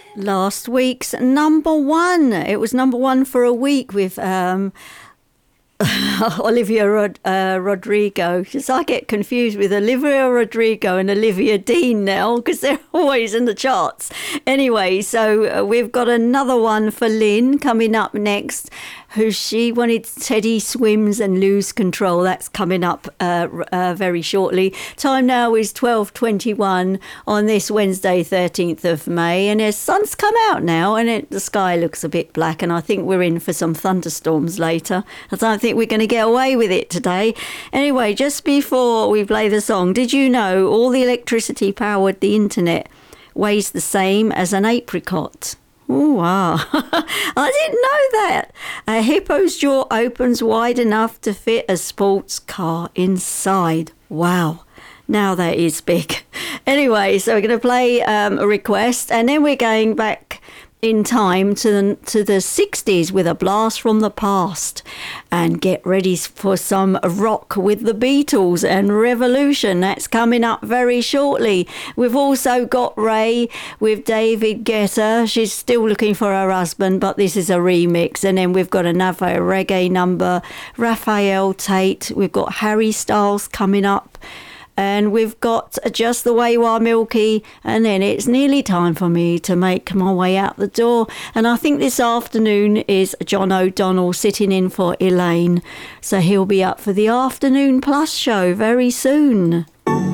Last week's number one. It was number one for a week with Olivia Rodrigo. Just I get confused with Olivia Rodrigo and Olivia Dean now because they're always in the charts. Anyway, so we've got another one for Lynn coming up next, who she wanted Teddy Swims and Lose Control. That's coming up very shortly. Time now is 12:21 on this Wednesday, 13th of May, and the sun's come out now, and the sky looks a bit black, and I think we're in for some thunderstorms later. I don't think we're going to get away with it today. Anyway, just before we play the song, did you know all the electricity powered the internet weighs the same as an apricot? Oh, wow. I didn't know that. A hippo's jaw opens wide enough to fit a sports car inside. Wow. Now that is big. Anyway, so we're going to play a request, and then we're going back in time to the 60s with a blast from the past, and get ready for some rock with the Beatles and Revolution. That's coming up very shortly. We've also got Ray with David Guetta. She's still looking for her husband, but this is a remix. And then we've got another reggae number, Raphael Tate. We've got Harry Styles coming up. And we've got Just the Way You Are, Milky, and then it's nearly time for me to make my way out the door. And I think this afternoon is John O'Donnell sitting in for Elaine. So he'll be up for the Afternoon Plus show very soon.